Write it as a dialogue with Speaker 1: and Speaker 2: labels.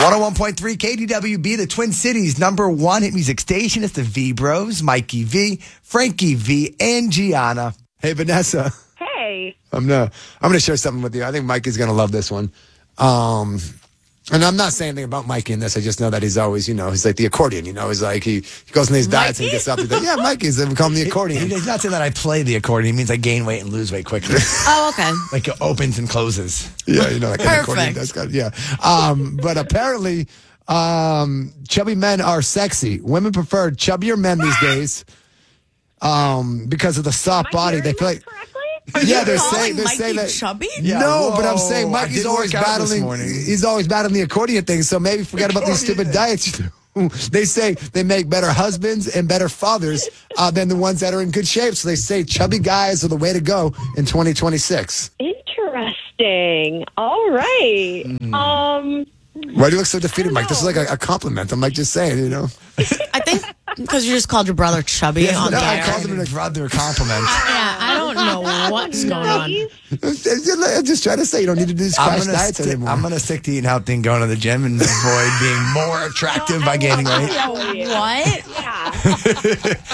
Speaker 1: 101.3 KDWB, the Twin Cities #1 hit music station. It's the V Bros, Mikey V, Frankie V, and Gianna.
Speaker 2: Hey, Vanessa.
Speaker 3: Hey.
Speaker 2: I'm gonna share something with you. I think Mikey's gonna love this one. And I'm not saying anything about Mikey in this. I just know that he's always, he's like the accordion. He's like he goes in these diets and he gets up. He's like, yeah, Mikey's. We call him the accordion.
Speaker 1: He's not saying that I play the accordion. He means I gain weight and lose weight quickly.
Speaker 4: Oh, okay.
Speaker 1: Like it opens and closes.
Speaker 2: Yeah, like an accordion does. Yeah. But apparently, chubby men are sexy. Women prefer chubbier men these days because of the soft body. They feel like.
Speaker 4: Yeah,
Speaker 2: they're saying that
Speaker 4: chubby.
Speaker 1: Yeah,
Speaker 2: no, but I'm saying Mikey's always
Speaker 1: work out this
Speaker 2: battling.
Speaker 1: morning.
Speaker 2: He's always battling the accordion thing. So maybe forget about these stupid diets. They say they make better husbands and better fathers than the ones that are in good shape. So they say chubby guys are the way to go in 2026.
Speaker 3: Interesting. All right.
Speaker 2: Why do you look so defeated, Mike? This is like a compliment. I'm like just saying,
Speaker 4: I think because you just called your brother chubby on the
Speaker 2: I
Speaker 4: air.
Speaker 2: called him a
Speaker 1: brother compliment.
Speaker 4: Yeah, I don't know what's going on.
Speaker 2: I'm just trying to say you don't need to do these crash diets anymore.
Speaker 1: I'm going to stick to eating healthy and going to the gym and avoid being more attractive by gaining weight.
Speaker 4: What?
Speaker 3: Yeah.